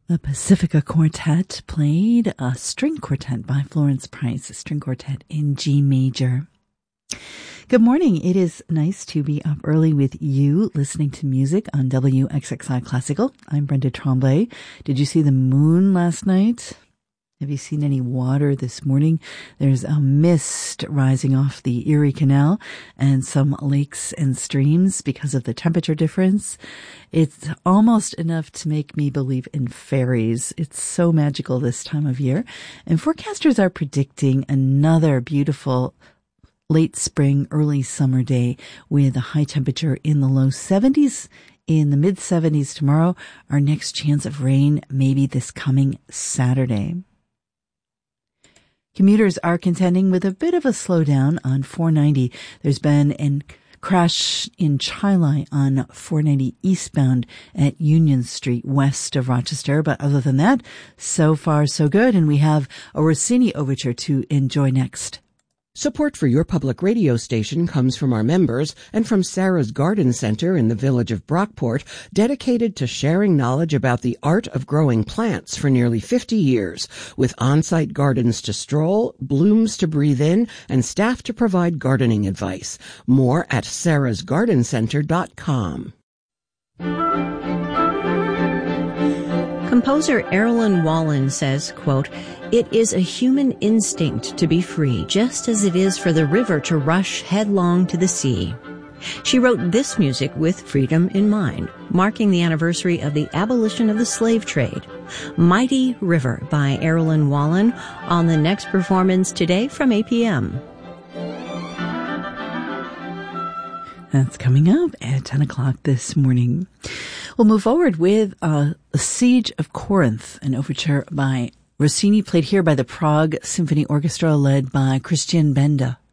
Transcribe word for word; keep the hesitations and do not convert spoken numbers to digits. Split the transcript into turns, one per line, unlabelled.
The Pacifica Quartet played a string quartet by Florence Price, a string quartet in G major. Good morning. It is nice to be up early with you listening to music on W X X I Classical. I'm Brenda Tremblay. Did you see the moon last night? Have you seen any water this morning? There's a mist rising off the Erie Canal and some lakes and streams because of the temperature difference. It's almost enough to make me believe in fairies. It's so magical this time of year. And forecasters are predicting another beautiful late spring, early summer day with a high temperature in the low seventies. In the mid seventies tomorrow. Our next chance of rain maybe this coming Saturday. Commuters are contending with a bit of a slowdown on four ninety. There's been a crash in Chilai on four ninety eastbound at Union Street west of Rochester. But other than that, so far so good. And we have a Rossini overture to enjoy next.
Support for your public radio station comes from our members and from Sarah's Garden Center in the village of Brockport, dedicated to sharing knowledge about the art of growing plants for nearly fifty years, with on-site gardens to stroll, blooms to breathe in, and staff to provide gardening advice. More at sarahs garden center dot com.
Composer Erilyn Wallen says, quote, "It is a human instinct to be free, just as it is for the river to rush headlong to the sea." She wrote this music with freedom in mind, marking the anniversary of the abolition of the slave trade. Mighty River by Erilyn Wallen on the next performance today from eight p.m.
That's coming up at ten o'clock this morning. We'll move forward with uh, The Siege of Corinth, an overture by Rossini, played here by the Prague Symphony Orchestra, led by Christian Benda.